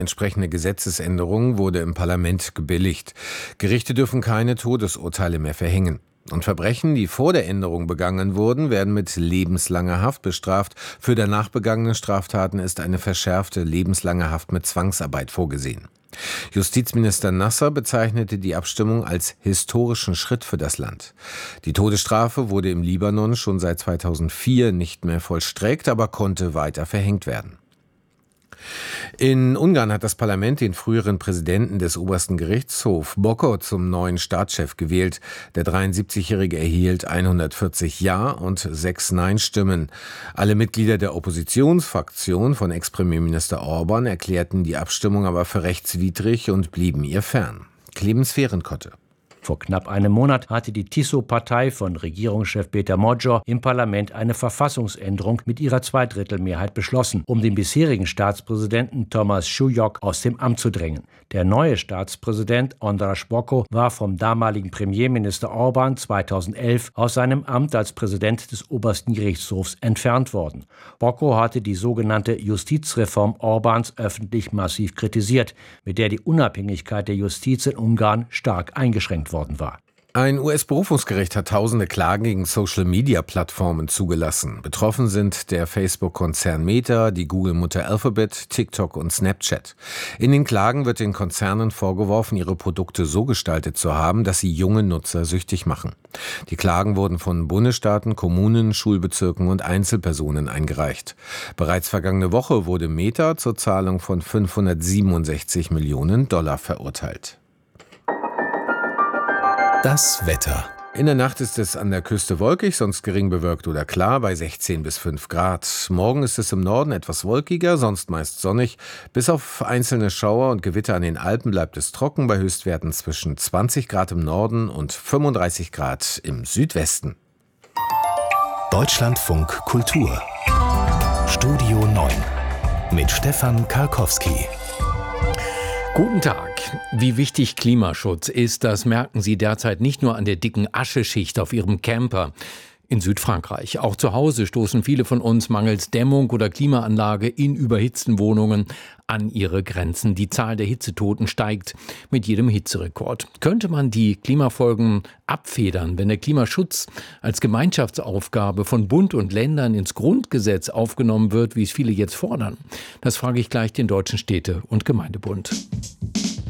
Entsprechende Gesetzesänderung wurde im Parlament gebilligt. Gerichte dürfen keine Todesurteile mehr verhängen. Und Verbrechen, die vor der Änderung begangen wurden, werden mit lebenslanger Haft bestraft. Für danach begangene Straftaten ist eine verschärfte lebenslange Haft mit Zwangsarbeit vorgesehen. Justizminister Nasser bezeichnete die Abstimmung als historischen Schritt für das Land. Die Todesstrafe wurde im Libanon schon seit 2004 nicht mehr vollstreckt, aber konnte weiter verhängt werden. In Ungarn hat das Parlament den früheren Präsidenten des obersten Gerichtshofs, Bokor, zum neuen Staatschef gewählt. Der 73-Jährige erhielt 140 Ja- und 6 Nein-Stimmen. Alle Mitglieder der Oppositionsfraktion von Ex-Premierminister Orban erklärten die Abstimmung aber für rechtswidrig und blieben ihr fern. Clemens Fehrenkotte. Vor knapp einem Monat hatte die TISO-Partei von Regierungschef Péter Magyar im Parlament eine Verfassungsänderung mit ihrer Zweidrittelmehrheit beschlossen, um den bisherigen Staatspräsidenten Thomas Schulyok aus dem Amt zu drängen. Der neue Staatspräsident András Bokor war vom damaligen Premierminister Orban 2011 aus seinem Amt als Präsident des obersten Gerichtshofs entfernt worden. Bokor hatte die sogenannte Justizreform Orbans öffentlich massiv kritisiert, mit der die Unabhängigkeit der Justiz in Ungarn stark eingeschränkt worden war. Ein US-Berufungsgericht hat tausende Klagen gegen Social-Media-Plattformen zugelassen. Betroffen sind der Facebook-Konzern Meta, die Google-Mutter Alphabet, TikTok und Snapchat. In den Klagen wird den Konzernen vorgeworfen, ihre Produkte so gestaltet zu haben, dass sie junge Nutzer süchtig machen. Die Klagen wurden von Bundesstaaten, Kommunen, Schulbezirken und Einzelpersonen eingereicht. Bereits vergangene Woche wurde Meta zur Zahlung von $567 Millionen verurteilt. Das Wetter. In der Nacht ist es an der Küste wolkig, sonst gering bewölkt oder klar bei 16 bis 5 Grad. Morgen ist es im Norden etwas wolkiger, sonst meist sonnig. Bis auf einzelne Schauer und Gewitter an den Alpen bleibt es trocken bei Höchstwerten zwischen 20 Grad im Norden und 35 Grad im Südwesten. Deutschlandfunk Kultur. Studio 9 mit Stefan Karkowski. Guten Tag. Wie wichtig Klimaschutz ist, das merken Sie derzeit nicht nur an der dicken Ascheschicht auf Ihrem Camper in Südfrankreich. Auch zu Hause stoßen viele von uns mangels Dämmung oder Klimaanlage in überhitzten Wohnungen an ihre Grenzen. Die Zahl der Hitzetoten steigt mit jedem Hitzerekord. Könnte man die Klimafolgen abfedern, wenn der Klimaschutz als Gemeinschaftsaufgabe von Bund und Ländern ins Grundgesetz aufgenommen wird, wie es viele jetzt fordern? Das frage ich gleich den Deutschen Städte- und Gemeindebund.